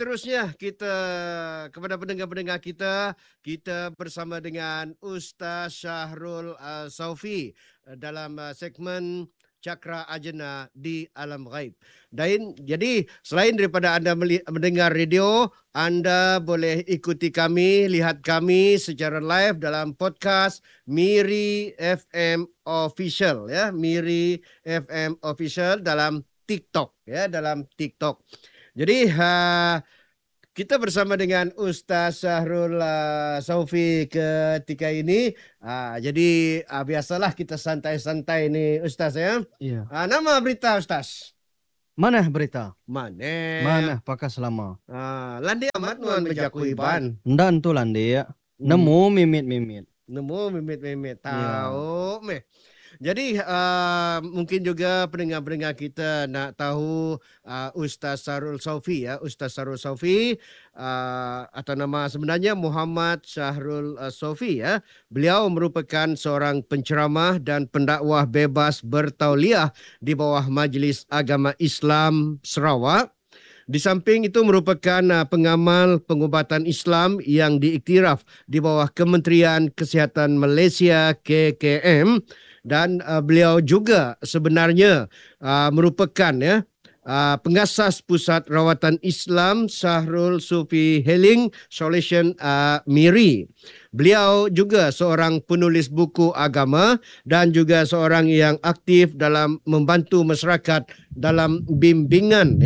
seterusnya kita kepada pendengar-pendengar kita bersama dengan Ustaz Syahrul Saufi dalam segmen Cakra Ajna di Alam Ghaib. Dan jadi selain daripada anda mendengar radio, anda boleh ikuti kami, lihat kami secara live dalam podcast Miri FM Official ya, Miri FM Official dalam TikTok ya, dalam TikTok. Jadi kita bersama dengan Ustaz Syahrul Saufi ketika ini. Jadi biasalah kita santai-santai ni Ustaz ya. Iya. Nama berita Ustaz? Mana berita? Mana? Pakas lama. Landi amat nuan menjakui ban. Ndan tu landi ya. Nemu mimit-mimit. Nemu mimit-mimit. Tahu meh. Jadi mungkin juga pendengar-pendengar kita nak tahu Ustaz Syahrul Saufi ya. Ustaz Syahrul Saufi atau nama sebenarnya Muhammad Syahrul Saufi ya. Beliau merupakan seorang penceramah dan pendakwah bebas bertauliah di bawah Majlis Agama Islam Sarawak. Di samping itu merupakan pengamal pengubatan Islam yang diiktiraf di bawah Kementerian Kesihatan Malaysia KKM. Dan beliau juga sebenarnya merupakan pengasas Pusat Rawatan Islam Syahrul Sufi Healing Solution Miri. Beliau juga seorang penulis buku agama dan juga seorang yang aktif dalam membantu masyarakat dalam bimbingan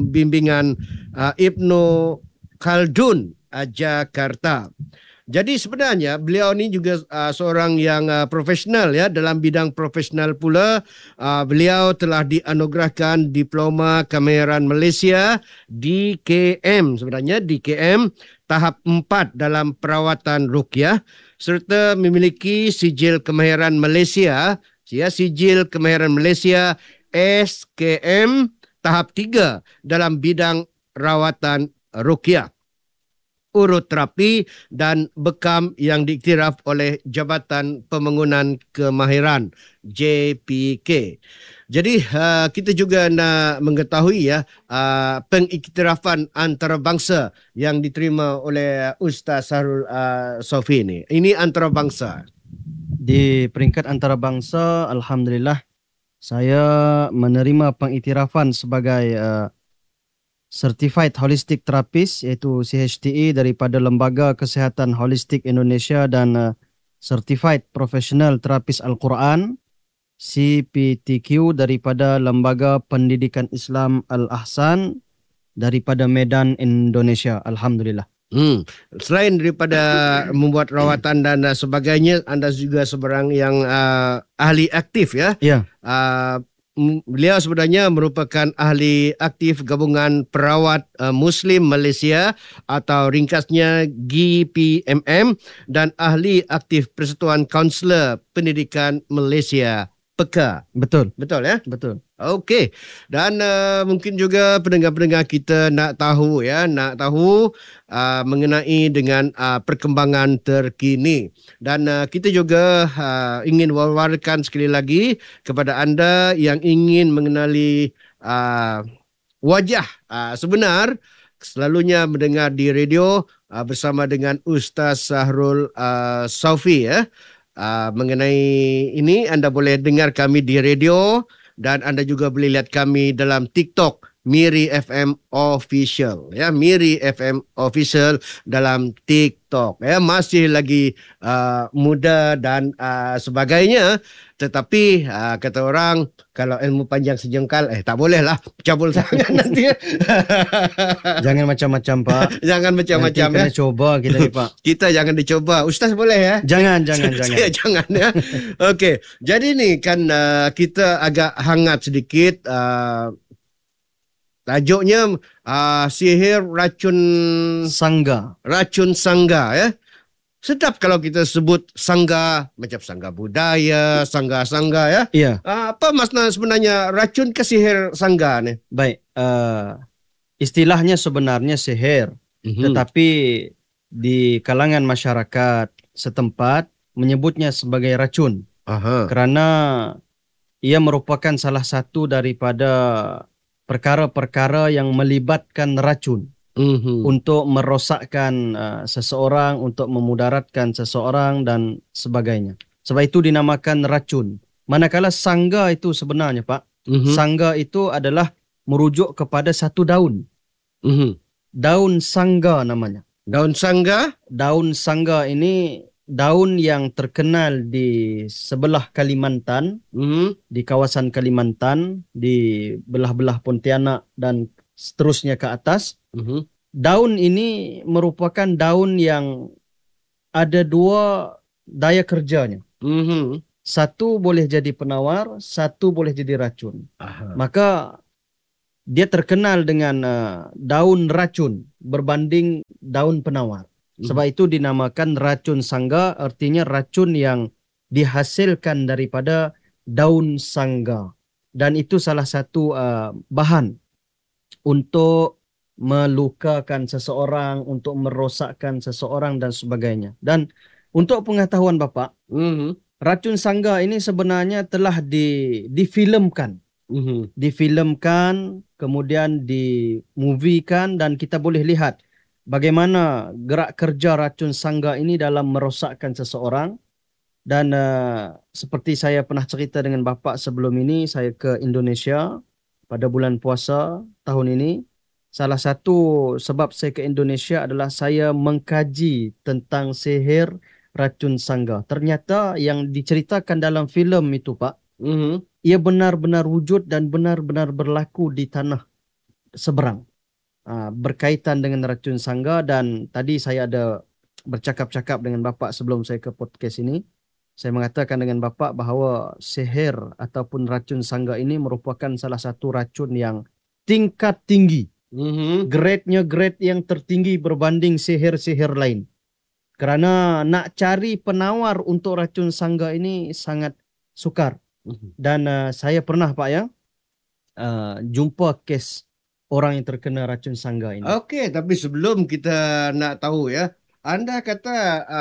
Ibnu Khaldun Jakarta. Jadi sebenarnya beliau ni juga seorang yang profesional ya, dalam bidang profesional pula. Beliau telah dianugerahkan Diploma Kemahiran Malaysia DKM, sebenarnya DKM tahap 4 dalam perawatan ruqyah, serta memiliki sijil kemahiran Malaysia, sijil kemahiran Malaysia SKM tahap 3 dalam bidang rawatan ruqyah, urut terapi dan bekam yang diiktiraf oleh Jabatan Pembangunan Kemahiran JPK. Jadi kita juga nak mengetahui ya pengiktirafan antarabangsa yang diterima oleh Ustaz Syahrul Saufi ini. Ini antarabangsa. Di peringkat antarabangsa, alhamdulillah saya menerima pengiktirafan sebagai Certified Holistic Therapist, iaitu CHTE daripada Lembaga Kesihatan Holistik Indonesia, dan Certified Professional Therapist Al-Quran CPTQ daripada Lembaga Pendidikan Islam Al-Ahsan daripada Medan, Indonesia. Alhamdulillah. Selain daripada membuat rawatan dan sebagainya, anda juga seorang yang ahli aktif ya? Ya. Beliau sebenarnya merupakan ahli aktif Gabungan Perawat Muslim Malaysia atau ringkasnya GPMM, dan ahli aktif Persatuan Kaunselor Pendidikan Malaysia PEKA. Betul. Betul ya? Betul. Okey. Dan mungkin juga pendengar-pendengar kita nak tahu mengenai dengan perkembangan terkini. Dan kita juga ingin wawarkan sekali lagi kepada anda yang ingin mengenali wajah sebenar, selalunya mendengar di radio bersama dengan Ustaz Syahrul Saufi ya. Mengenai ini, anda boleh dengar kami di radio dan anda juga boleh lihat kami dalam TikTok Miri FM Official ya, Miri FM Official dalam TikTok ya. Masih lagi muda dan sebagainya, tetapi kata orang kalau ilmu panjang sejengkal tak boleh lah cabul sangat nanti ya. Jangan macam-macam Pak. Jangan macam-macam nanti kena coba kita ni Pak. Kita jangan dicoba. Ustaz boleh ya? Jangan. Jangan ya. Okey. Jadi ni kan kita agak hangat sedikit. Tajuknya sihir racun Sangga. Racun sangga ya. Sedap kalau kita sebut sangga, macam sangga budaya, sangga-sangga ya. Iya. Apa makna sebenarnya racun ke sihir sangga ni? Baik, istilahnya sebenarnya sihir, tetapi di kalangan masyarakat setempat menyebutnya sebagai racun. Kerana ia merupakan salah satu daripada perkara-perkara yang melibatkan racun. untuk merosakkan seseorang, untuk memudaratkan seseorang dan sebagainya. Sebab itu dinamakan racun. Manakala sangga itu sebenarnya Pak, sangga itu adalah merujuk kepada satu daun. Daun sangga namanya. Daun sangga? Daun sangga ini daun yang terkenal di sebelah Kalimantan, di kawasan Kalimantan, di belah-belah Pontianak dan seterusnya ke atas. Daun ini merupakan daun yang ada dua daya kerjanya. Satu boleh jadi penawar, satu boleh jadi racun. Maka dia terkenal dengan daun racun berbanding daun penawar. Sebab itu dinamakan racun sangga, artinya racun yang dihasilkan daripada daun sangga. Dan itu salah satu bahan untuk melukakan seseorang, untuk merosakkan seseorang dan sebagainya. Dan untuk pengetahuan Bapak, racun sangga ini sebenarnya telah difilmkan. Difilmkan, kemudian dimoviekan, dan kita boleh lihat bagaimana gerak kerja racun sangga ini dalam merosakkan seseorang. Dan seperti saya pernah cerita dengan Bapak sebelum ini, saya ke Indonesia pada bulan puasa tahun ini. Salah satu sebab saya ke Indonesia adalah saya mengkaji tentang sihir racun sangga. Ternyata yang diceritakan dalam filem itu Pak, ia benar-benar wujud dan benar-benar berlaku di tanah seberang. Berkaitan dengan racun sangga. Dan tadi saya ada bercakap-cakap dengan Bapak sebelum saya ke podcast ini. Saya mengatakan dengan Bapak bahawa sihir ataupun racun sangga ini merupakan salah satu racun yang tingkat tinggi. Grade-nya grade yang tertinggi berbanding sihir-sihir lain. Kerana nak cari penawar untuk racun sangga ini sangat sukar. Dan saya pernah Pak ya jumpa kes orang yang terkena racun sangga ini. Okey, tapi sebelum kita nak tahu ya, anda kata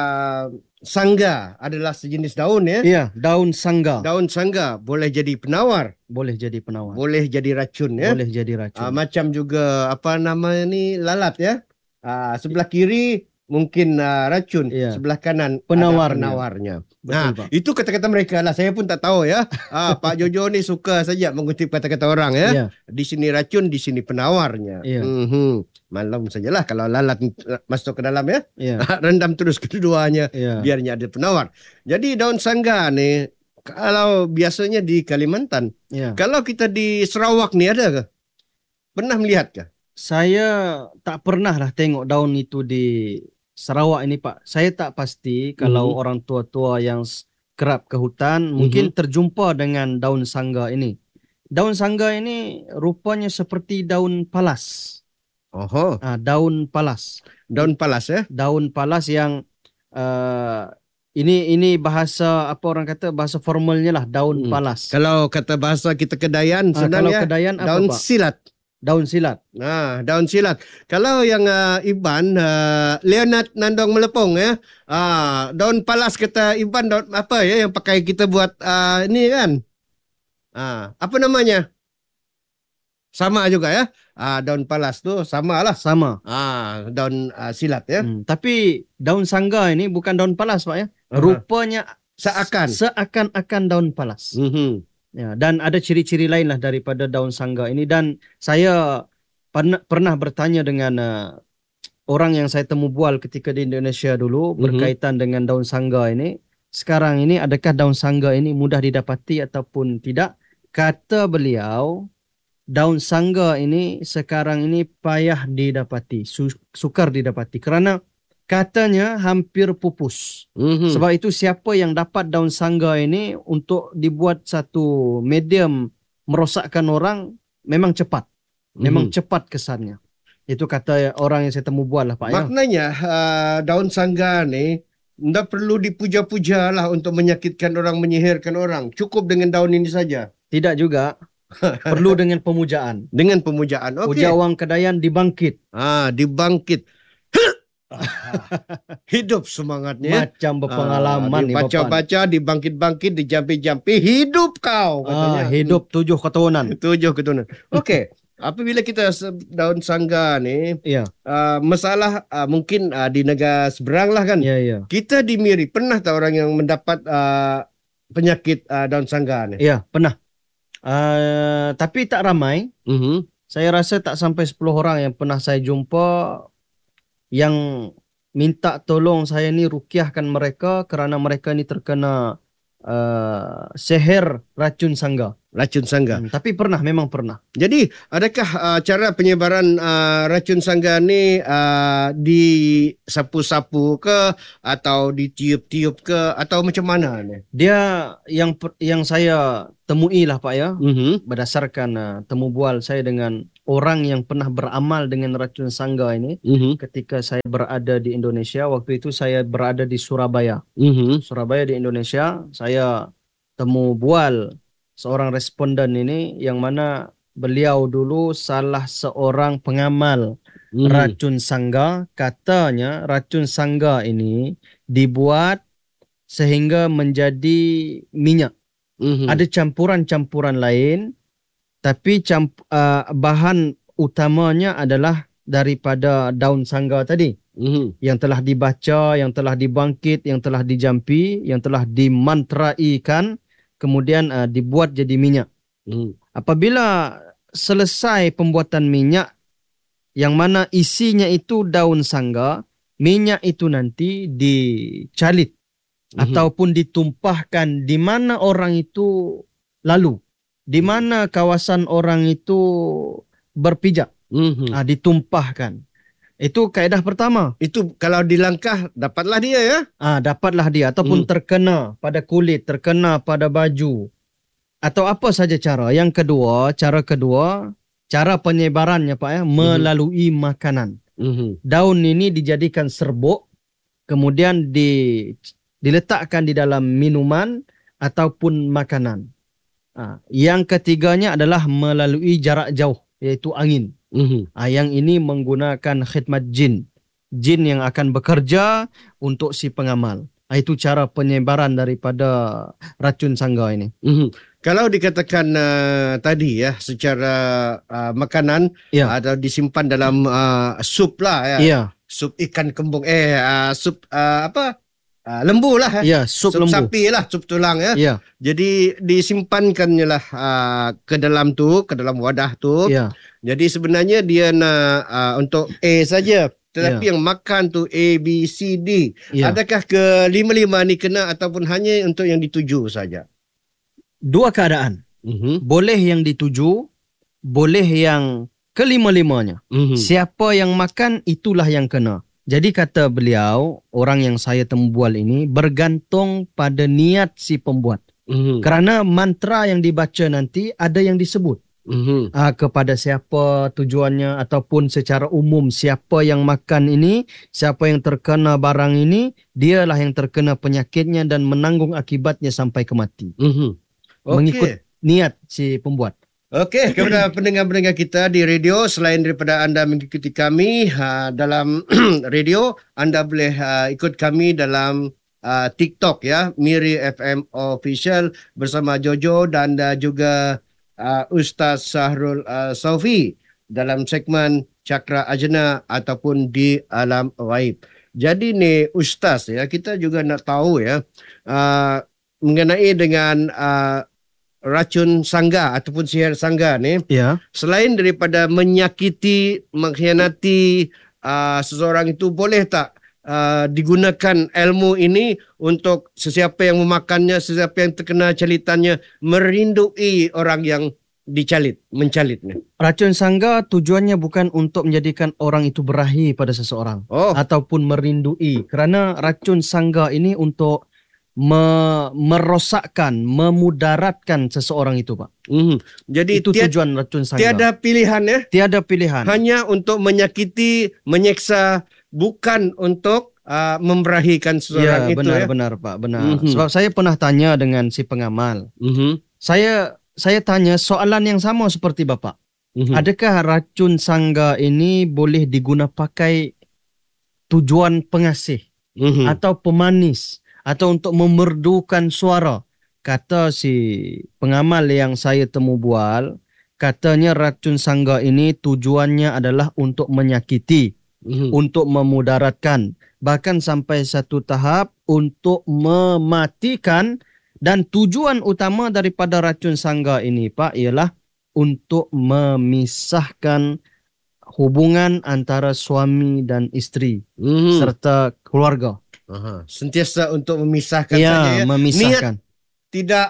sangga adalah sejenis daun ya? Iya, daun sangga. Daun sangga boleh jadi penawar. Boleh jadi penawar. Boleh jadi racun ya? Boleh jadi racun. Macam juga apa nama ni, lalat ya? Sebelah kiri mungkin racun, sebelah kanan penawarnya. Betul, Pak. Itu kata-kata mereka lah. Saya pun tak tahu ya. Pak Jojo ni suka saja mengutip kata-kata orang ya. Di sini racun, di sini penawarnya. Malam sajalah kalau lalat masuk ke dalam ya. Rendam terus keduanya biarnya ada penawar. Jadi daun sangga ni kalau biasanya di Kalimantan. Kalau kita di Sarawak ni ada ke? Pernah melihat ke? Saya tak pernah lah tengok daun itu di Sarawak ini Pak. Saya tak pasti kalau orang tua-tua yang kerap ke hutan mungkin terjumpa dengan daun sangga ini. Daun sangga ini rupanya seperti daun palas. Daun palas. Daun palas ya? Daun palas yang ini bahasa apa orang kata, bahasa formalnya lah, daun palas. Kalau kata bahasa kita Kedayan sebenarnya kalau Kedayan apa, daun Pak? silat. Daun silat. Daun silat. Kalau yang Iban, Leonard Nandong Melepong ya. Daun palas kata Iban, daun apa ya yang pakai kita buat ini kan? Apa namanya? Sama juga ya. Daun palas tu sama lah. Sama. Daun silat ya. Tapi daun sangga ini bukan daun palas Pak ya. Rupanya seakan-akan daun palas. Ya, dan ada ciri-ciri lain lah daripada daun sangga ini. Dan saya pernah bertanya dengan orang yang saya temu bual ketika di Indonesia dulu berkaitan dengan daun sangga ini. Sekarang ini adakah daun sangga ini mudah didapati ataupun tidak? Kata beliau, daun sangga ini sekarang ini payah didapati, sukar didapati kerana katanya hampir pupus. Sebab itu siapa yang dapat daun sangga ini untuk dibuat satu medium merosakkan orang memang cepat. Memang cepat kesannya. Itu kata orang yang saya temu bual lah Pak. Maknanya daun sangga ni tidak perlu dipuja-puja lah untuk menyakitkan orang, menyihirkan orang. Cukup dengan daun ini saja. Tidak juga. Perlu dengan pemujaan. Dengan pemujaan. Okey. Ujar orang Kedayan dibangkit. Dibangkit. Hidup semangatnya. Macam berpengalaman ni Bapak. Baca-baca, dibangkit-bangkit, dijampi-jampi. Hidup kau katanya. Hidup 7 keturunan. 7 keturunan. Okey. apabila kita daun sangga ni, Ya, masalah mungkin di negara seberang lah kan. ya. Kita di Miri pernah tak orang yang mendapat penyakit daun sangga ni? Ya, pernah. Tapi tak ramai. Saya rasa tak sampai 10 orang yang pernah saya jumpa yang minta tolong saya ni rukiahkan mereka kerana mereka ni terkena seher racun sangga. Racun sangga. Tapi memang pernah. Jadi, adakah cara penyebaran racun sangga ni disapu-sapu ke atau ditiup-tiup ke atau macam mana ni? Dia yang saya temui lah Pak ya, berdasarkan temu bual saya dengan orang yang pernah beramal dengan racun sangga ini ketika saya berada di Indonesia. Waktu itu saya berada di Surabaya. Surabaya di Indonesia, saya temu bual seorang responden ini yang mana beliau dulu salah seorang pengamal racun sangga. Katanya racun sangga ini dibuat sehingga menjadi minyak. Ada campuran-campuran lain, tapi bahan utamanya adalah daripada daun sangga tadi. Yang telah dibaca, yang telah dibangkit, yang telah dijampi, yang telah dimantraikan, kemudian dibuat jadi minyak. Apabila selesai pembuatan minyak, yang mana isinya itu daun sangga, minyak itu nanti dicalit ataupun ditumpahkan di mana orang itu lalu, di mana kawasan orang itu berpijak, ditumpahkan. Itu kaedah pertama. Itu kalau dilangkah dapatlah dia ya? Dapatlah dia ataupun terkena pada kulit, terkena pada baju atau apa saja cara. Yang kedua, cara penyebarannya Pak ya, melalui makanan. Daun ini dijadikan serbuk, kemudian diletakkan di dalam minuman ataupun makanan. Yang ketiganya adalah melalui jarak jauh, yaitu angin. Yang ini menggunakan khidmat jin yang akan bekerja untuk si pengamal. Itu cara penyebaran daripada racun sangga ini. Kalau dikatakan tadi ya, secara makanan atau disimpan dalam sup lah ya. Sup ikan kembung, sup lembu lah ya. Sup lembu. Sapi lah, sup tulang ya. Jadi disimpankannya lah ke dalam wadah tu. Jadi sebenarnya dia nak untuk A saja. Tetapi yang makan tu A, B, C, D. Adakah ke-5 ni kena ataupun hanya untuk yang dituju saja? Dua keadaan. Boleh yang dituju, boleh yang ke-5-5-nya. Siapa yang makan, itulah yang kena. Jadi kata beliau, orang yang saya temu bual ini, bergantung pada niat si pembuat. Kerana mantra yang dibaca nanti ada yang disebut. Kepada siapa tujuannya ataupun secara umum siapa yang makan ini, siapa yang terkena barang ini, dialah yang terkena penyakitnya dan menanggung akibatnya sampai ke mati. Mengikut niat si pembuat. Okey, kepada pendengar-pendengar kita di radio, selain daripada anda mengikuti kami dalam radio, anda boleh ikut kami dalam TikTok ya, Miri FM Official bersama Jojo dan juga Ustaz Sahrul Saufi dalam segmen Cakra Ajna ataupun di Alam Ghaib. Jadi ni Ustaz ya, kita juga nak tahu ya mengenai dengan racun sangga ataupun sihir sangga ni, selain daripada menyakiti, mengkhianati seseorang itu, boleh tak digunakan ilmu ini untuk sesiapa yang memakannya, sesiapa yang terkena calitannya, merindui orang yang mencalitnya? Racun sangga tujuannya bukan untuk menjadikan orang itu berahi pada seseorang ataupun merindui, kerana racun sangga ini untuk merosakkan, memudaratkan seseorang itu Pak. Jadi itu tujuan racun sangga. Tiada pilihan ya? Tiada pilihan. Hanya untuk menyakiti, menyeksa, bukan untuk memberahikan seseorang itu ya? Benar Pak, benar. Sebab saya pernah tanya dengan si pengamal. Saya tanya soalan yang sama seperti Bapak. Adakah racun sangga ini boleh diguna pakai tujuan pengasih atau pemanis atau untuk memerdukan suara? Kata si pengamal yang saya temu bual, katanya racun sangga ini tujuannya adalah untuk menyakiti, untuk memudaratkan, bahkan sampai satu tahap untuk mematikan. Dan tujuan utama daripada racun sangga ini, Pak, ialah untuk memisahkan hubungan antara suami dan isteri serta keluarga. Sentiasa untuk memisahkan Ya, saja ya. memisahkan. Niat tidak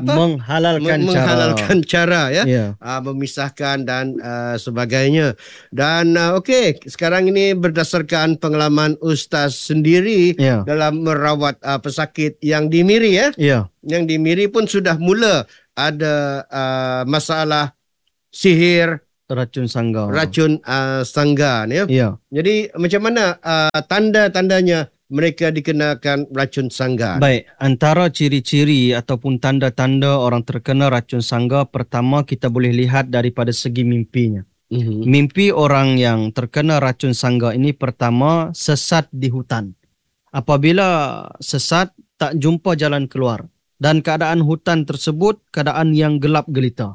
menghalalkan cara ya. Ya. Memisahkan dan sebagainya. Dan okey, sekarang ini berdasarkan pengalaman Ustaz sendiri Ya. dalam merawat pesakit yang di Miri ya. Ya. Yang di Miri pun sudah mula ada masalah sihir, Racun sangga. sangga ya. Ya. Jadi macam mana tanda-tandanya mereka dikenakan racun sangga? Baik, antara ciri-ciri ataupun tanda-tanda orang terkena racun sangga, pertama kita boleh lihat daripada segi mimpinya. Mimpi orang yang terkena racun sangga ini pertama sesat di hutan. Apabila sesat, tak jumpa jalan keluar. Dan keadaan hutan tersebut keadaan yang gelap gelita.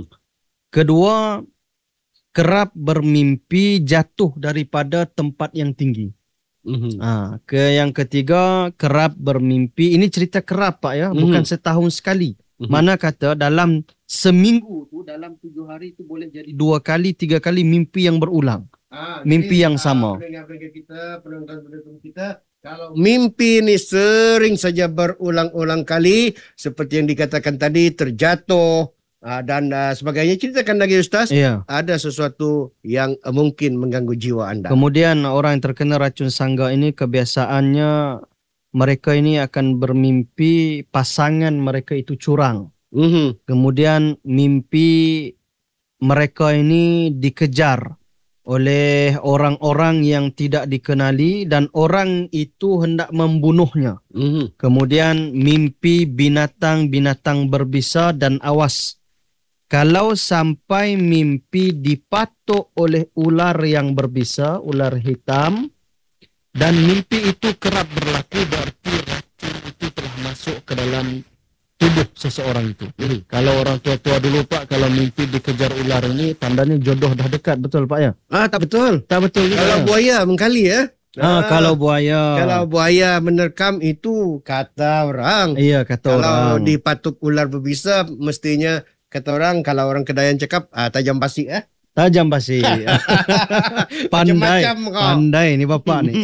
Kedua, kerap bermimpi jatuh daripada tempat yang tinggi. Yang ketiga, kerap bermimpi. Ini cerita kerap, Pak ya, bukan setahun sekali. Mana kata dalam seminggu tu, dalam 7 hari tu boleh jadi 2 kali, 3 kali mimpi yang berulang. Mimpi yang sama. Pendengar-pendengar kita, penonton-penonton kita, kalau mimpi ni sering saja berulang-ulang kali, seperti yang dikatakan tadi, terjatuh dan sebagainya. Ceritakan lagi Ustaz, Ya. ada sesuatu yang mungkin mengganggu jiwa anda. Kemudian orang yang terkena racun sangga ini kebiasaannya mereka ini akan bermimpi pasangan mereka itu curang. Kemudian mimpi mereka ini dikejar oleh orang-orang yang tidak dikenali dan orang itu hendak membunuhnya. Kemudian mimpi binatang-binatang berbisa dan awas. Kalau sampai mimpi dipatuk oleh ular yang berbisa, ular hitam, dan mimpi itu kerap berlaku, berarti racun itu telah masuk ke dalam tubuh seseorang itu. Kalau orang tua-tua dulu, Pak, kalau mimpi dikejar ular ini, tandanya jodoh dah dekat. Betul, Pak ya? Tak betul. Tak betul juga. Kalau buaya mengkali ya. Kalau buaya. Kalau buaya menerkam itu kata orang. Iya, kata orang. Kalau dipatuk ular berbisa, mestinya kata orang, kalau orang Kedayan cakap, tajam basi Tajam basi. Macam-macam kau. Pandai ni bapak ni.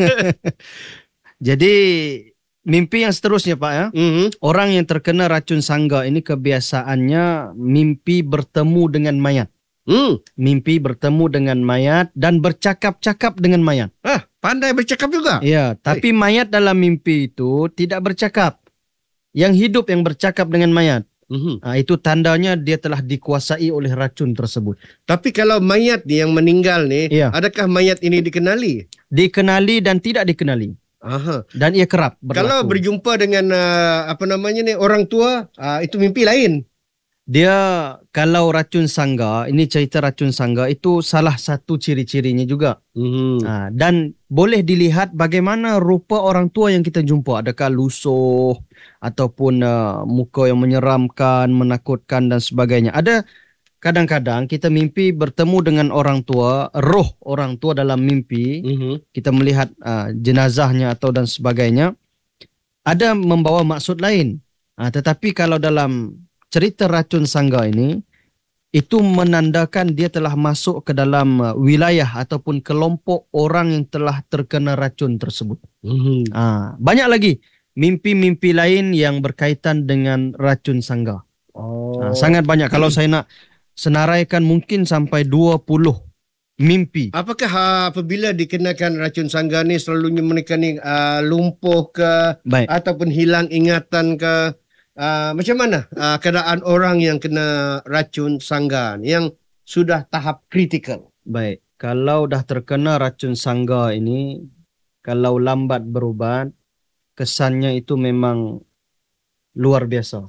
Jadi mimpi yang seterusnya, Pak ya. Orang yang terkena racun sangga ini kebiasaannya mimpi bertemu dengan mayat. Mimpi bertemu dengan mayat dan bercakap-cakap dengan mayat. Pandai bercakap juga. Ya, tapi mayat dalam mimpi itu tidak bercakap. Yang hidup yang bercakap dengan mayat. Itu tandanya dia telah dikuasai oleh racun tersebut. Tapi kalau mayat ni yang meninggal ni, adakah mayat ini dikenali? Dikenali dan tidak dikenali. Dan ia kerap berlaku. Kalau berjumpa dengan orang tua, itu mimpi lain. Dia kalau racun sangga, ini cerita racun sangga itu salah satu ciri-cirinya juga. Dan boleh dilihat bagaimana rupa orang tua yang kita jumpa. Adakah lusuh ataupun muka yang menyeramkan, menakutkan dan sebagainya. Ada kadang-kadang kita mimpi bertemu dengan orang tua, roh orang tua dalam mimpi. Kita melihat jenazahnya atau dan sebagainya. Ada membawa maksud lain. Tetapi kalau dalam cerita racun sangga ini, itu menandakan dia telah masuk ke dalam wilayah ataupun kelompok orang yang telah terkena racun tersebut. Banyak lagi mimpi-mimpi lain yang berkaitan dengan racun sangga. Sangat banyak. Kalau saya nak senaraikan mungkin sampai 20 mimpi. Apakah apabila dikenakan racun sangga ni selalunya mereka ni lumpuh ke ataupun hilang ingatan ke? Macam mana keadaan orang yang kena racun sangga yang sudah tahap kritikal? Baik, kalau dah terkena racun sangga ini, kalau lambat berubat, kesannya itu memang luar biasa.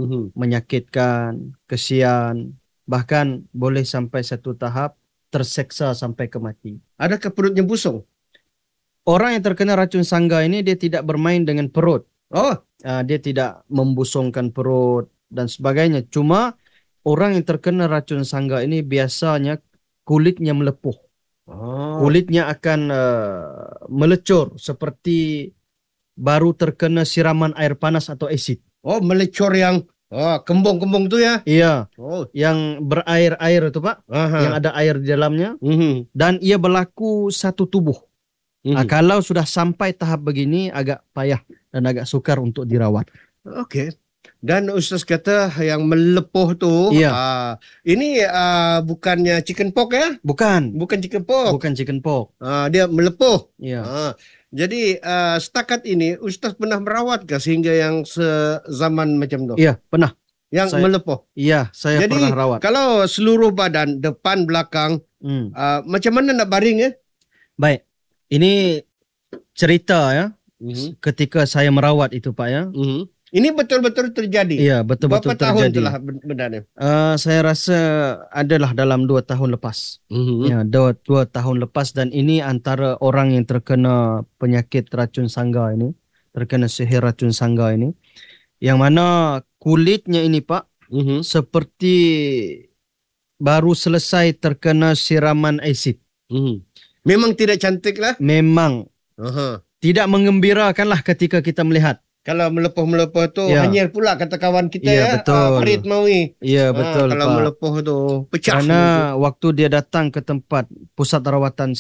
Menyakitkan, kesian, bahkan boleh sampai satu tahap terseksa sampai ke mati. Adakah perutnya busung? Orang yang terkena racun sangga ini dia tidak bermain dengan perut. Dia tidak membusungkan perut dan sebagainya. Cuma orang yang terkena racun sangga ini biasanya kulitnya melepuh. Oh. Kulitnya akan melecur seperti baru terkena siraman air panas atau asid. Oh, melecor yang kembung-kembung tu ya? Iya, Oh. yang berair-air itu Pak, yang ada air di dalamnya, dan ia berlaku satu tubuh. Kalau sudah sampai tahap begini agak payah dan agak sukar untuk dirawat. Okey. Dan Ustaz kata yang melepuh tu, Iya. ini bukannya chicken pox ya? Bukan. Bukan chicken pox. Bukan chicken pox. Dia melepuh. Iya. Jadi setakat ini Ustaz pernah merawat ke sehingga yang sezaman macam tu? Iya, pernah. Yang melepuh? Iya, saya Jadi, pernah rawat. Kalau seluruh badan, depan, belakang, macam mana nak baring ya? Baik, ini cerita ya, ketika saya merawat itu Pak ya. Ini betul-betul terjadi? Iya, betul-betul terjadi. Berapa tahun telah benda ni? Saya rasa adalah dalam 2 tahun lepas. Ya, 2 tahun lepas, dan ini antara orang yang terkena penyakit racun sangga ini, terkena sihir racun sangga ini, yang mana kulitnya ini Pak, seperti baru selesai terkena siraman asid. Memang tidak cantik lah? Memang. Tidak mengembirakanlah ketika kita melihat. Kalau melepuh-melepuh tu hanyir pula kata kawan kita betul. Farid Mawi. Ya, betul kalau Pak. Melepuh tu pecah. Karena waktu dia datang ke tempat pusat rawatan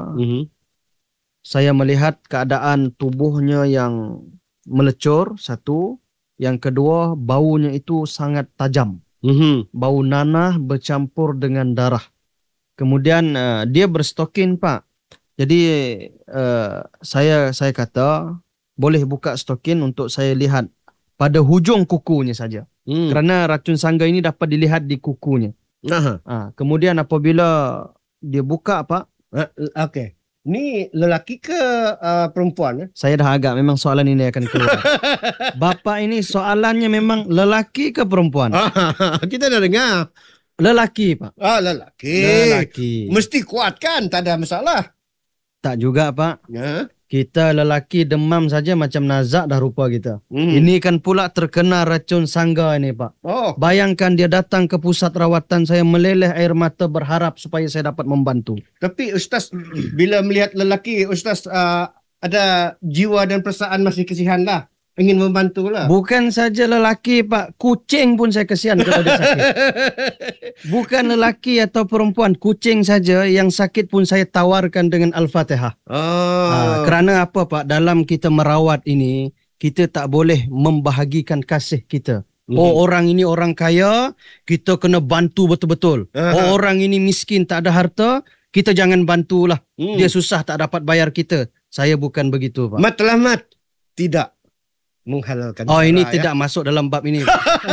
saya melihat keadaan tubuhnya yang melecur, satu. Yang kedua, baunya itu sangat tajam. Bau nanah bercampur dengan darah. Kemudian dia berstokin Pak. Jadi saya kata boleh buka stokin untuk saya lihat pada hujung kukunya saja. Kerana racun sangga ini dapat dilihat di kukunya. Kemudian apabila dia buka Pak. Okey. Ni lelaki ke perempuan? Saya dah agak memang soalan ini akan keluar. Bapa ini soalannya memang lelaki ke perempuan? Kita dah dengar. Lelaki Pak. Lelaki. Mesti kuat kan? Tak ada masalah. Tak juga Pak. Kita lelaki demam saja macam nazak dah rupa kita. Ini kan pula terkena racun sangga ini Pak. Bayangkan dia datang ke pusat rawatan, saya meleleh air mata berharap supaya saya dapat membantu. Tapi Ustaz, bila melihat lelaki, Ustaz ada jiwa dan perasaan masih kesihan lah. Ingin membantu lah. Bukan saja lelaki Pak, kucing pun saya kesian kalau dia sakit. Bukan lelaki atau perempuan, kucing saja yang sakit pun saya tawarkan dengan Al-Fatihah. Kerana apa Pak, dalam kita merawat ini, kita tak boleh membahagikan kasih kita. Orang ini orang kaya, kita kena bantu betul-betul. Orang ini miskin, tak ada harta, kita jangan bantulah. Dia susah tak dapat bayar kita. Saya bukan begitu Pak. Matlamat tidak menghalalkan. Ini tidak masuk dalam bab ini.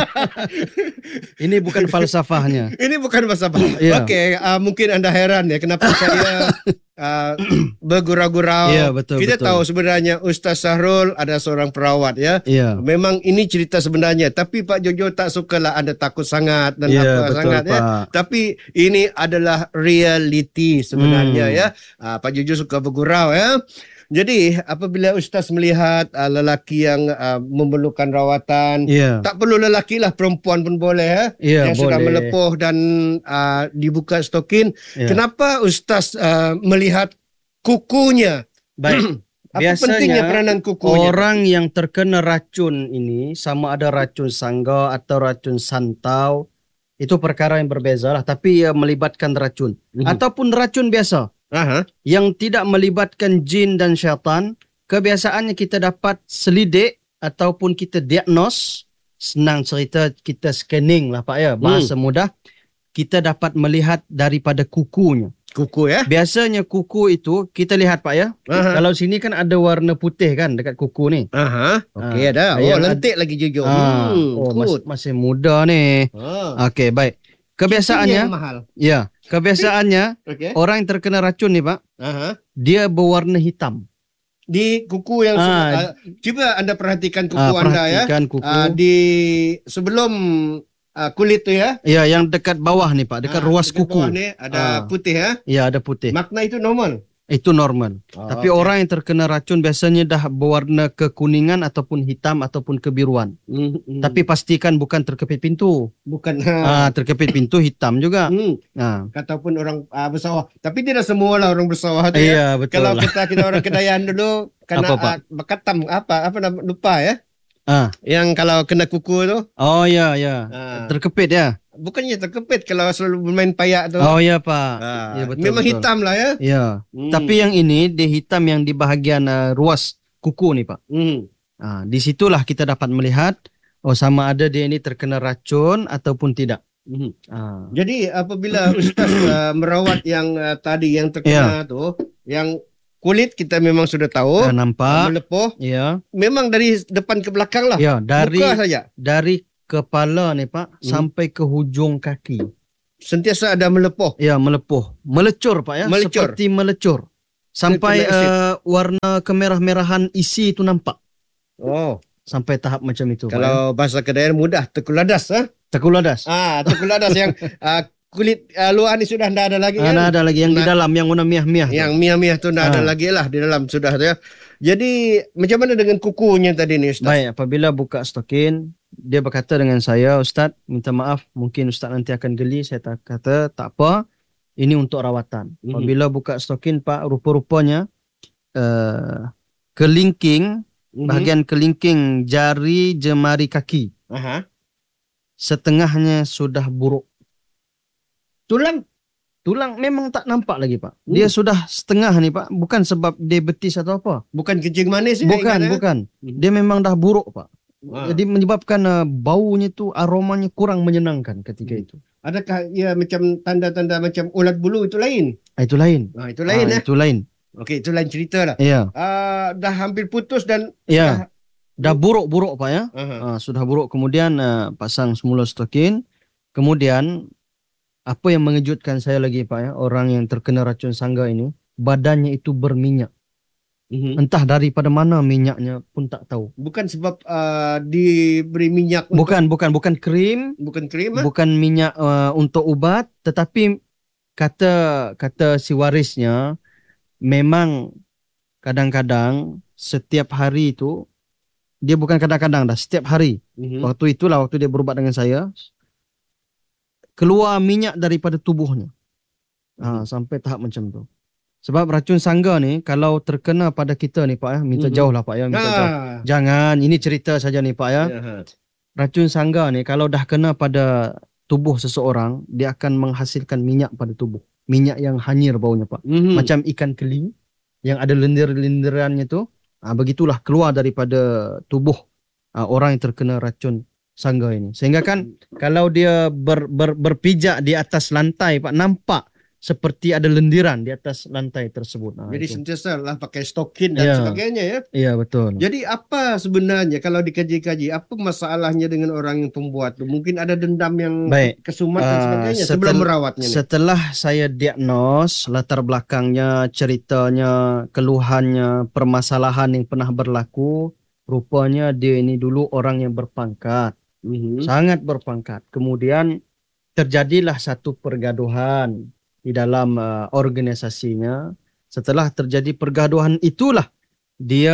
Ini bukan falsafahnya. Ini bukan falsafah. Okey, mungkin anda heran ya kenapa saya bergurau-gurau. Kita tahu sebenarnya Ustaz Sahrul ada seorang perawat ya. Memang ini cerita sebenarnya, tapi Pak Jojo tak sukalah anda takut sangat dan sangat Pak. Tapi ini adalah realiti sebenarnya ya. Pak Jojo suka bergurau ya. Jadi apabila Ustaz melihat lelaki yang memerlukan rawatan, tak perlu lelaki lah, perempuan pun boleh yang boleh. Sudah melepuh dan dibuka stokin. Kenapa Ustaz melihat kukunya? Baik. Apa pentingnya peranan kukunya? Orang yang terkena racun ini, sama ada racun sangga atau racun santau, itu perkara yang berbeza lah. Tapi melibatkan racun. Ataupun racun biasa. Yang tidak melibatkan jin dan syaitan, kebiasaannya kita dapat selidik ataupun kita diagnos, senang cerita kita scanning lah Pak ya, bahasa mudah, kita dapat melihat daripada kukunya. Kuku ya? Biasanya kuku itu kita lihat Pak ya. Kalau sini kan ada warna putih kan dekat kuku ni. Okey ada. Lentik lagi jujur. Masih muda ni. Okey baik. Kebiasaannya kebiasaannya orang yang terkena racun ni Pak, dia berwarna hitam. Di kuku yang cuba anda perhatikan kuku anda ya. Kuku. Di sebelum kulit tu ya. Ya, yang dekat bawah ni Pak, dekat ruas dekat kuku. Bawah ni ada putih ya. Ya, ada putih. Makna itu normal. Itu normal. Tapi okey. orang yang terkena racun biasanya dah berwarna kekuningan ataupun hitam ataupun kebiruan. Tapi pastikan bukan terkepit pintu. Bukan. Terkepit pintu hitam juga. Ataupun orang bersawah. Tapi tidak semua lah orang bersawah tu ya. Iya, betul. Kalau kita orang Kedayan dulu kena Apa, Pak? bekatam apa nama lupa ya. Yang kalau kena kuku tu. Oh ya. Terkepit ya. Bukannya terkepit kalau selalu bermain payak tu. Oh ya, Pak. Ya, betul, memang betul. hitam lah ya. Ya. Tapi yang ini dia hitam yang di bahagian ruas kuku nih, Pak. Di situlah kita dapat melihat sama ada dia ini terkena racun ataupun tidak. Jadi apabila Ustaz merawat yang tadi yang terkena tu, yang kulit kita memang sudah tahu, nampak melepuh. Ya. Memang dari depan ke belakang lah. Ya, Muka saja. Dari kepala nih, Pak, sampai ke hujung kaki. Sentiasa ada melepuh. Ya, melepuh. Melecur, Pak ya. Melecur. Seperti melecur. Sampai warna kemerah-merahan isi itu nampak. Sampai tahap macam itu. Kalau bahasa Kedayan mudah, tekuladas. Tekuladas. Tekuladas yang kulit luar ni sudah tidak ada lagi. Tidak ada lagi. Yang di dalam, yang warna miah-miah. Yang miah-miah tu tidak ada lagi lah di dalam sudah ya. Jadi macam mana dengan kukunya tadi ni Ustaz? Baik, apabila buka stokin, dia berkata dengan saya, Ustaz, minta maaf, mungkin Ustaz nanti akan geli. Saya kata, tak apa, ini untuk rawatan. Apabila buka stokin, Pak, rupa-rupanya kelingking, bahagian kelingking jari jemari kaki, setengahnya sudah buruk. Tulang memang tak nampak lagi, Pak. Dia sudah setengah ni, Pak. Bukan sebab dia betis atau apa. Bukan kencing manis. Bukan. Dia memang dah buruk, Pak. Jadi menyebabkan baunya tu, aromanya kurang menyenangkan ketika itu. Adakah ia macam tanda-tanda macam ulat bulu itu lain? Itu lain. Itu lain Itu lain. Okey, itu lain cerita lah. Ya. Dah hampir putus dan dah buruk-buruk, Pak ya. Sudah buruk. Kemudian pasang semula stokin. Kemudian apa yang mengejutkan saya lagi, Pak ya, orang yang terkena racun sangga ini, badannya itu berminyak. Entah daripada mana minyaknya pun tak tahu. Bukan sebab diberi minyak. Bukan krim. Bukan krim. Bukan minyak untuk ubat, tetapi kata si warisnya, memang kadang-kadang setiap hari itu, dia bukan kadang-kadang dah, setiap hari. Waktu itulah waktu dia berubat dengan saya, keluar minyak daripada tubuhnya. Sampai tahap macam tu. Sebab racun sangga ni kalau terkena pada kita ni, Pak ya, minta jauh lah, Pak ya, minta jauh. Jangan, ini cerita saja ni, Pak ya. Racun sangga ni kalau dah kena pada tubuh seseorang, dia akan menghasilkan minyak pada tubuh. Minyak yang hanyir baunya, Pak. Macam ikan keli yang ada lendir-lendirannya tu. Begitulah keluar daripada tubuh orang yang terkena racun sangga ini. Sehingga kan kalau dia berpijak di atas lantai, Pak, nampak seperti ada lendiran di atas lantai tersebut. Jadi sentiasa lah pakai stokin dan sebagainya ya. Iya, betul. Jadi apa sebenarnya kalau dikaji-kaji, apa masalahnya dengan orang yang pembuat? Mungkin ada dendam yang kesumat dan sebagainya sebelum merawatnya. Setelah saya diagnos latar belakangnya, ceritanya, keluhannya, permasalahan yang pernah berlaku, rupanya dia ini dulu orang yang berpangkat. Sangat berpangkat. Kemudian terjadilah satu pergaduhan di dalam organisasinya. Setelah terjadi pergaduhan itulah dia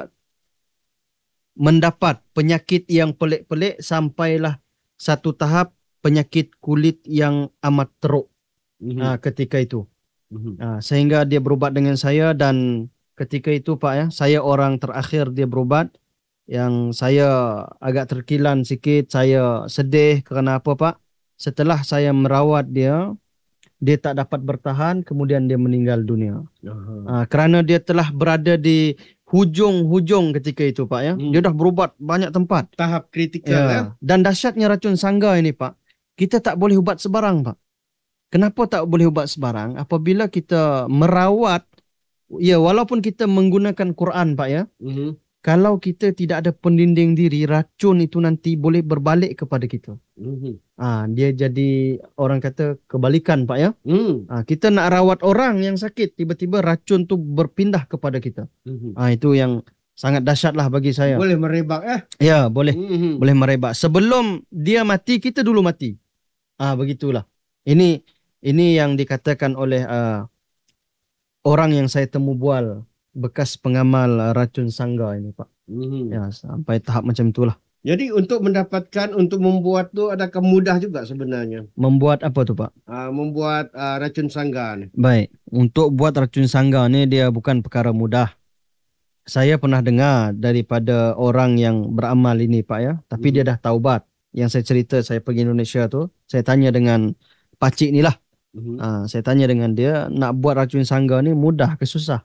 mendapat penyakit yang pelik-pelik, sampailah satu tahap penyakit kulit yang amat teruk ketika itu. Sehingga dia berubat dengan saya, dan ketika itu, Pak ya, saya orang terakhir dia berubat. Yang saya agak terkilan sikit, saya sedih kerana apa, Pak? Setelah saya merawat dia tak dapat bertahan, kemudian dia meninggal dunia. Kerana dia telah berada di hujung-hujung ketika itu, Pak ya. Dia dah berubat banyak tempat. Tahap kritikal ya. Dan dahsyatnya racun sangga ini, Pak, kita tak boleh ubat sebarang, Pak. Kenapa tak boleh ubat sebarang? Apabila kita merawat, ya walaupun kita menggunakan Quran, Pak ya, kalau kita tidak ada pendinding diri, racun itu nanti boleh berbalik kepada kita. Dia jadi, orang kata, kebalikan, Pak ya. Kita nak rawat orang yang sakit, tiba-tiba racun tu berpindah kepada kita. Itu yang sangat dahsyat lah bagi saya. Boleh merebak ya? Ya, boleh. Boleh merebak. Sebelum dia mati, kita dulu mati. Begitulah. Ini yang dikatakan oleh orang yang saya temu bual, bekas pengamal racun sangga ini Pak. Mhm. Ya, sampai tahap macam itulah. Jadi untuk membuat tu adakah mudah juga sebenarnya? Membuat apa tuh Pak? Membuat racun sangga ni. Baik, untuk buat racun sangga ni dia bukan perkara mudah. Saya pernah dengar daripada orang yang beramal ini Pak ya, tapi dia dah taubat. Yang saya cerita saya pergi Indonesia tu, saya tanya dengan pakcik ni lah. Saya tanya dengan dia, nak buat racun sangga ni mudah ke susah?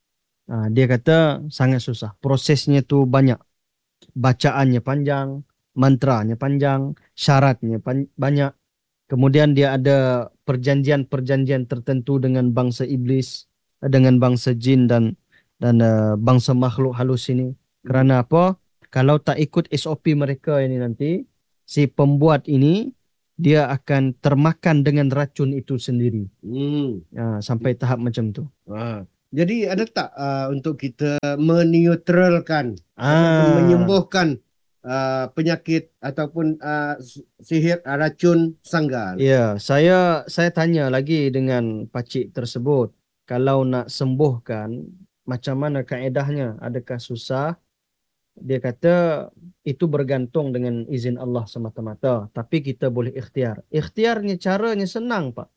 Dia kata sangat susah. Prosesnya tu banyak. Bacaannya panjang, mantranya panjang, syaratnya banyak. Kemudian dia ada perjanjian-perjanjian tertentu dengan bangsa iblis, dengan bangsa jin dan bangsa makhluk halus ini. Kerana apa? Kalau tak ikut SOP mereka ini nanti, si pembuat ini dia akan termakan dengan racun itu sendiri. Sampai tahap macam tu. Jadi ada tak untuk kita meneutralkan ataupun menyembuhkan penyakit ataupun sihir racun sangga? Ya, saya tanya lagi dengan pakcik tersebut. Kalau nak sembuhkan, macam mana kaedahnya? Adakah susah? Dia kata itu bergantung dengan izin Allah semata-mata. Tapi kita boleh ikhtiar. Ikhtiarnya caranya senang Pak.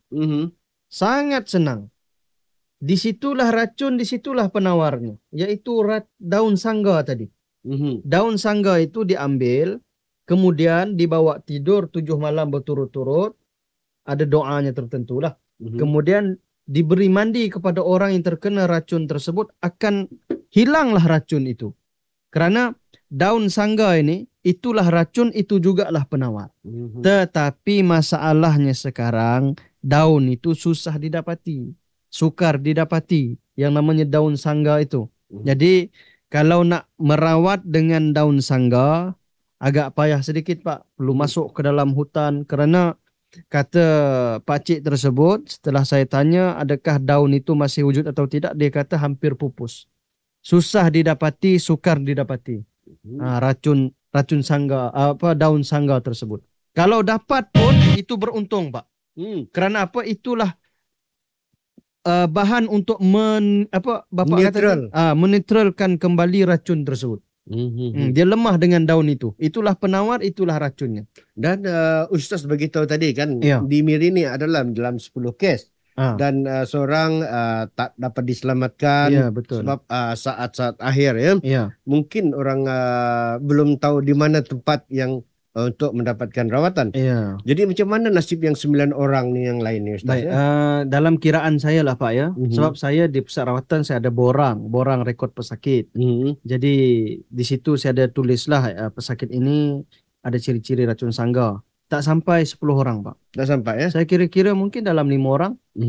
Sangat senang. Disitulah racun, disitulah penawarnya. Iaitu daun sangga tadi. Daun sangga itu diambil, kemudian dibawa tidur 7 malam berturut-turut. Ada doanya tertentu lah. Kemudian diberi mandi kepada orang yang terkena racun tersebut, akan hilanglah racun itu. Kerana daun sangga ini, itulah racun, itu jugalah penawar. Tetapi masalahnya sekarang, daun itu susah didapati. Sukar didapati, yang namanya daun sangga itu. Jadi, kalau nak merawat dengan daun sangga, agak payah sedikit Pak. Perlu masuk ke dalam hutan, kerana kata pakcik tersebut, setelah saya tanya adakah daun itu masih wujud atau tidak, dia kata hampir pupus. Susah didapati, sukar didapati. Racun sangga, daun sangga tersebut. Kalau dapat pun itu beruntung Pak. Kerana apa? Itulah bahan untuk menetralkan kembali racun tersebut. Dia lemah dengan daun itu. Itulah penawar, itulah racunnya. Dan Ustaz beritahu tadi kan, di Miri ni adalah dalam 10 kes. Dan seorang tak dapat diselamatkan sebab saat-saat akhir mungkin orang belum tahu di mana tempat yang untuk mendapatkan rawatan. Jadi macam mana nasib yang 9 orang ni yang lain ni Ustaz? Baik, dalam kiraan saya lah Pak ya. Sebab saya di pusat rawatan saya ada borang rekod pesakit. Jadi di situ saya ada tulislah pesakit ini ada ciri-ciri racun sangga. Tak sampai 10 orang Pak. Tak sampai ya? Saya kira-kira mungkin dalam 5 orang.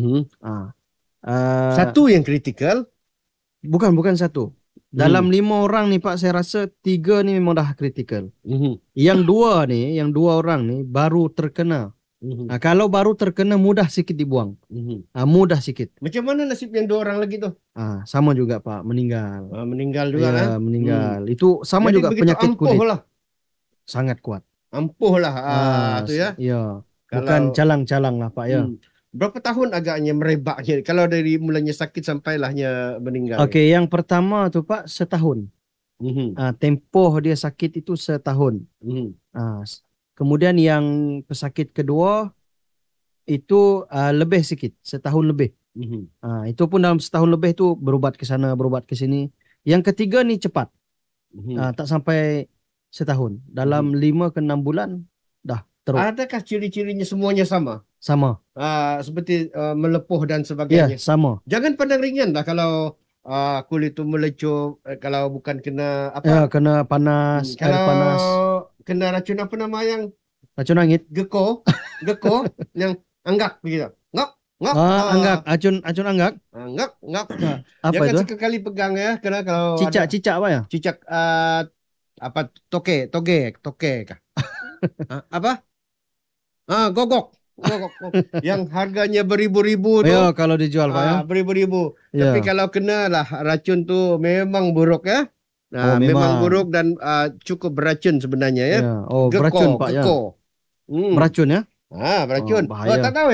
Satu yang kritikal? Bukan satu. Dalam 5 orang ni Pak, saya rasa 3 ni memang dah kritikal. Yang 2 orang ni baru terkena. Kalau baru terkena mudah sikit dibuang. Mudah sikit. Macam mana nasib yang 2 orang lagi tu? Sama juga Pak, meninggal. Meninggal juga kan? Meninggal. Itu sama jadi juga penyakit kulit. Lah. Sangat kuat. Ampuh lah tu ya. Ya. Bukan calang-calang lah Pak ya. Berapa tahun agaknya merebaknya kalau dari mulanya sakit sampailahnya meninggal? Okey, yang pertama tu Pak setahun. Tempoh dia sakit itu setahun. Kemudian yang pesakit kedua itu lebih sikit, setahun lebih. Itu pun dalam setahun lebih tu berubat ke sana, berubat ke sini. Yang ketiga ni cepat. Tak sampai setahun. Dalam 5 ke 6 bulan dah teruk. Adakah ciri-cirinya semuanya sama? Sama. Seperti melepuh dan sebagainya. Ya, sama. Jangan pandang ringan lah kalau kulit tu melecup, kalau bukan kena apa? Ya, kena panas, air panas. Kena racun apa nama yang? Racun angit. Geko yang anggak begitu. Ngak. Anggak, racun anggak. Anggak. Apa jangan itu? sekali pegang ya, karena kalau cicak apa ya? Cicak apa toge kah? Apa? Gogok. Yang harganya beribu-ribu tu. Ya, kalau dijual Pak ya. Beribu-ribu. Tapi kalau kena lah racun tu memang buruk ya. Memang buruk dan cukup beracun sebenarnya ya. Beracun Pak ya. Beracun ya? Bahaya. Tak tahu ya?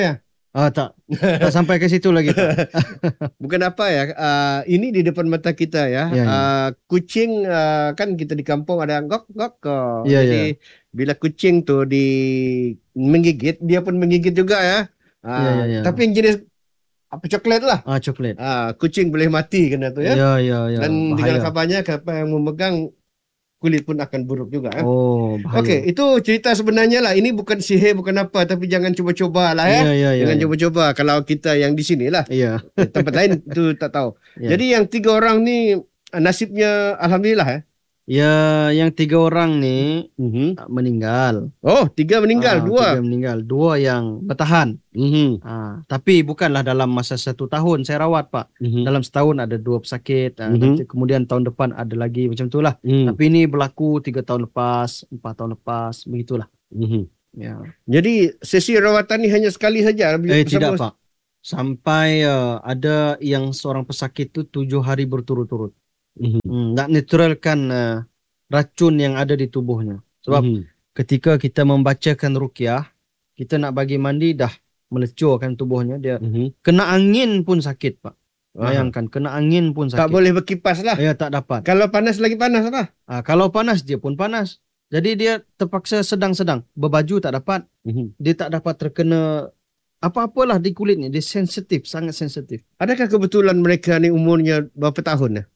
Tak sampai ke situ lagi Pak. Bukan apa ya, ini di depan mata kita ya. Ya, ya. Kucing kan kita di kampung ada gok gok kok. Iya, iya. Jadi bila kucing tuh menggigit, dia pun menggigit juga ya. Iya, iya, iya. Tapi yang jenis apa coklat lah. Coklat. Kucing boleh mati kena tuh ya. Iya, iya, iya. Dan dengan Bahaya. kabarnya kapal yang memegang kulit pun akan buruk juga ya. Oh, Okey, bahaya. itu cerita sebenarnya lah. Ini bukan sihir, bukan apa. Tapi jangan cuba-cuba lah ya. Iya, iya, iya, Jangan iya. cuba-cuba kalau kita yang di sini lah. Iya. Tempat lain itu tak tahu. Iya. Jadi yang 3 orang ni nasibnya alhamdulillah ya. Ya, yang 3 orang nih meninggal. Oh, 3 meninggal, 3 2. meninggal, 2 yang bertahan. Tapi bukanlah dalam masa 1 tahun saya rawat Pak. Dalam setahun ada 2 pesakit. Nanti kemudian tahun depan ada lagi macam itulah. Tapi ini berlaku 3 tahun lepas, 4 tahun lepas, begitulah. Ya. Jadi sesi rawatan ni hanya sekali saja. Tidak Pak. Sampai ada yang seorang pesakit itu 7 hari berturut-turut. Nak naturalkan racun yang ada di tubuhnya. Sebab ketika kita membacakan ruqyah, kita nak bagi mandi dah melecurkan tubuhnya. Dia kena angin pun sakit Pak. Bayangkan, kena angin pun sakit. Tak boleh berkipas lah. Ya, tak dapat. Kalau panas lagi panas apa? Kalau panas dia pun panas. Jadi dia terpaksa sedang-sedang. Berbaju tak dapat. Dia tak dapat terkena apa-apalah di kulitnya. Dia sensitif, sangat sensitif. Adakah kebetulan mereka ni umurnya berapa tahun ya?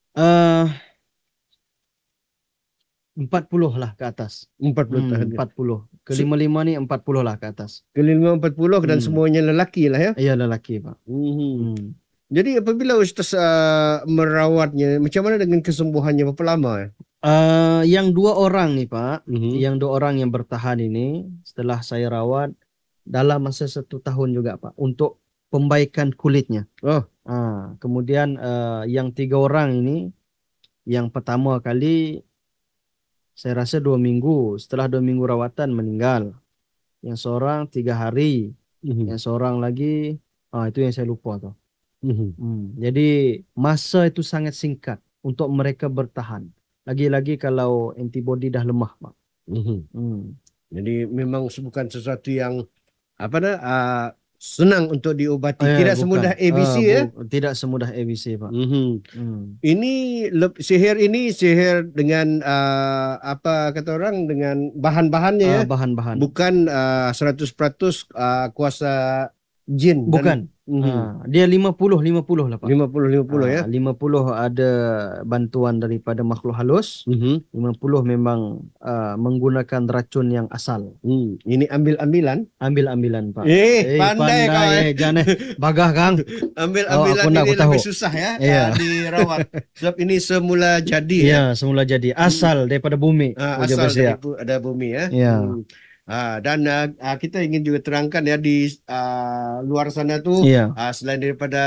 40 lah ke atas. 40 tahun. 40. Ke-5 ni 40 lah ke atas. Ke-5 40 dan semuanya lelaki lah ya? Ya, lelaki Pak. Jadi apabila Ustaz merawatnya, macam mana dengan kesembuhannya? Berapa lama ya? Yang 2 orang nih Pak, yang 2 orang yang bertahan ini setelah saya rawat dalam masa 1 tahun juga Pak untuk pembaikan kulitnya. Kemudian yang 3 orang ini, yang pertama kali saya rasa 2 minggu, setelah 2 minggu rawatan meninggal. Yang seorang 3 hari, yang seorang lagi itu yang saya lupa tuh. Jadi masa itu sangat singkat untuk mereka bertahan. Lagi-lagi kalau antibody dah lemah Pak. Jadi memang bukan sesuatu yang senang untuk diobati. Tidak semudah ABC ya? Tidak semudah ABC Pak. Ini sihir dengan apa kata orang, dengan bahan-bahannya ya? Bahan-bahan. Bukan 100% kuasa jin. Bukan. Dia 50 lah Pak. 50 ya. 50 ada bantuan daripada makhluk halus. 50 memang menggunakan racun yang asal. Ini ambil-ambilan Pak. Pandai kau jangan bagah Kang. Ambil-ambilan ini lebih susah ya dirawat. Sebab ini semula jadi ya. Semula jadi, asal daripada bumi. Asal daripada bumi ya. Dan kita ingin juga terangkan ya di luar sana tu selain daripada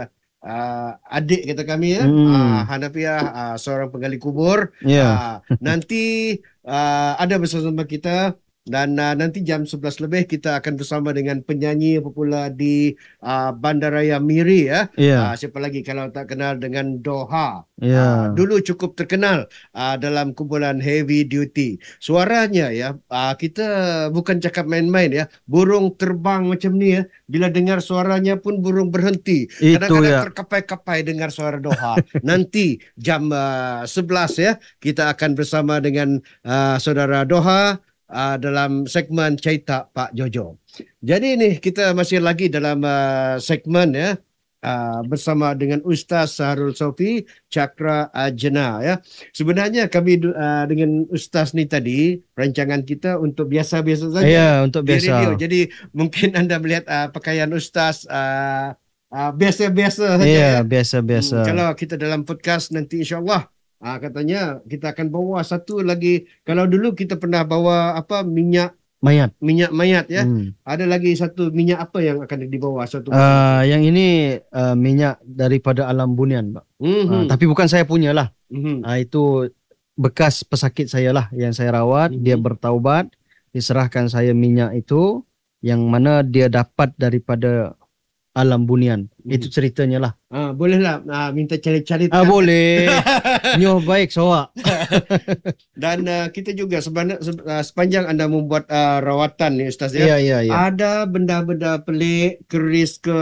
adik kita kami ya, Hanafiah, seorang penggali kubur, nanti ada bersama kita. Dan nanti jam 11 lebih kita akan bersama dengan penyanyi popular di Bandaraya Miri ya. Siapa lagi kalau tak kenal dengan Doha. Dulu cukup terkenal dalam kumpulan Heavy Duty. Suaranya ya, kita bukan cakap main-main ya. Burung terbang macam ni ya. Bila dengar suaranya pun burung berhenti. Kadang-kadang terkapai-kapai dengar suara Doha. Nanti jam 11 ya, kita akan bersama dengan saudara Doha dalam segmen Cerita Pak Jojo. Jadi ni kita masih lagi dalam segmen ya, bersama dengan Ustaz Sahrul Saufi Cakra Jena ya. Sebenarnya kami dengan Ustaz ni tadi rancangan kita untuk biasa-biasa saja. Untuk biasa. Radio. Jadi mungkin anda melihat pakaian Ustaz biasa-biasa saja. Biasa-biasa. Kalau kita dalam podcast nanti insya-Allah katanya kita akan bawa satu lagi. Kalau dulu kita pernah bawa minyak mayat ya. Ada lagi satu minyak apa yang akan dibawa satu? Yang ini minyak daripada alam bunian Pak. Tapi bukan saya punya lah. Itu bekas pesakit saya lah yang saya rawat. Dia bertaubat, diserahkan saya minyak itu, yang mana dia dapat daripada alam bunian. Itu ceritanya lah. Bolehlah minta cari-cari. Boleh. Nyoh baik soak. Dan kita juga sepanjang anda membuat rawatan ni Ustaz ya. Iya. Ada benda-benda pelik, keris ke,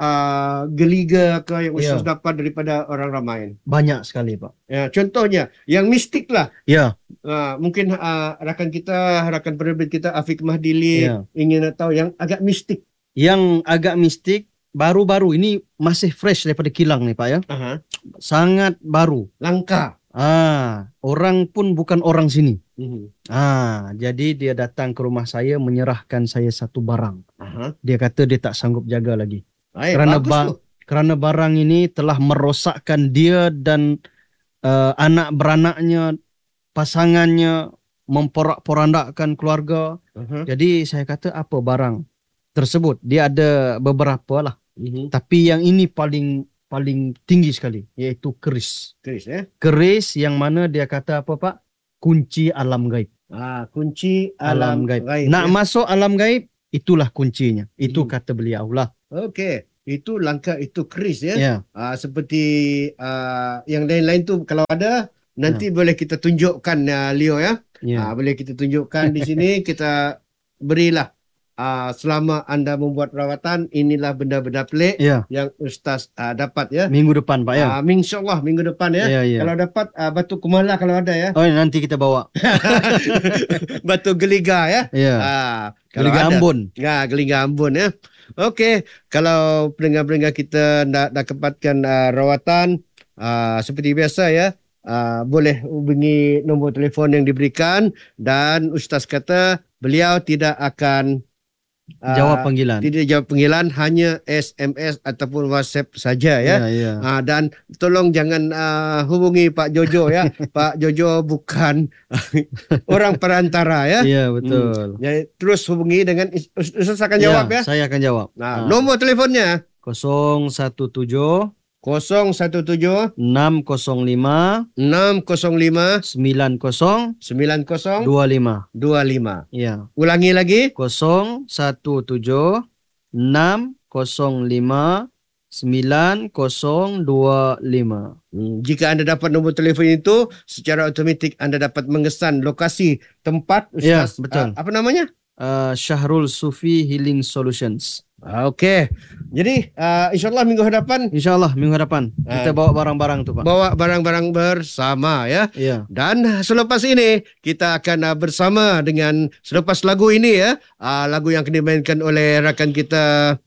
geliga ke yang Ustaz dapat daripada orang ramai. Banyak sekali Pak. Ya, contohnya yang mistik lah. Ya. Mungkin rakan penerbit kita Afiq Mahdili ingin tahu yang agak mistik. Yang agak mistik baru-baru ini masih fresh daripada kilang nih Pak ya. Sangat baru. Langka. Orang pun bukan orang sini. Jadi dia datang ke rumah saya menyerahkan saya satu barang. Dia kata dia tak sanggup jaga lagi. Kerana barang ini telah merosakkan dia dan anak beranaknya, pasangannya, memporak-porandakan keluarga. Jadi saya kata apa barang tersebut? Dia ada beberapa lah. Tapi yang ini paling tinggi sekali, iaitu keris. Keris yang mana dia kata apa Pak? Kunci alam gaib. Kunci alam gaib. Nak masuk alam gaib, itulah kuncinya. Itu kata beliau lah. Okey. Itu langkah, itu keris ya. Seperti yang lain-lain tu kalau ada nanti boleh kita tunjukkan Leo ya. Boleh kita tunjukkan di sini, kita berilah selama anda membuat rawatan, inilah benda-benda pelik yang Ustaz dapat ya. Minggu depan Pak ya. InsyaAllah minggu depan ya. Kalau dapat batu kumala kalau ada ya. Nanti kita bawa. Batu geliga ya. Geliga Ambon. Geliga Ambon ya. Okey, kalau pendengar-pendengar kita nak dapatkan rawatan seperti biasa ya, boleh hubungi nombor telefon yang diberikan, dan Ustaz kata beliau tidak akan jawab panggilan. Tidak jawab panggilan, hanya SMS ataupun WhatsApp saja ya. Dan tolong jangan hubungi Pak Jojo ya. Pak Jojo bukan orang perantara ya. Ya, betul. Jadi terus hubungi dengan Ustaz akan jawab ya. Saya akan jawab. Nombor telefonnya 017 017 605 605 90 90 25. Ya. Ulangi lagi 017 605 9025. Jika anda dapat nombor telefon itu, secara automatik anda dapat mengesan lokasi tempat Ustaz. Betul. Apa namanya? Syahrul Sufi Healing Solutions. Okey. Jadi insyaAllah minggu hadapan kita bawa barang-barang tu Pak. Bawa barang-barang bersama ya. Dan selepas ini kita akan bersama dengan selepas lagu ini ya, lagu yang akan dimainkan oleh rakan kita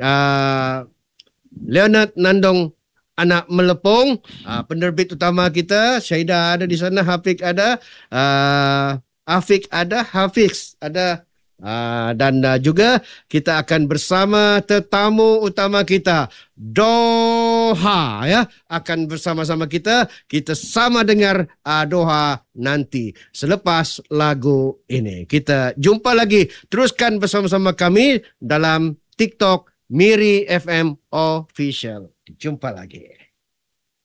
Leonard Nandong Anak Melepong, penerbit utama kita. Syahidah ada di sana, Hafiq ada, Afiq ada, Hafiz ada. Dan juga kita akan bersama tetamu utama kita, Doha ya, akan bersama-sama kita sama dengar Doha nanti selepas lagu ini. Kita jumpa lagi, teruskan bersama-sama kami dalam TikTok Miri FM Official. Jumpa lagi.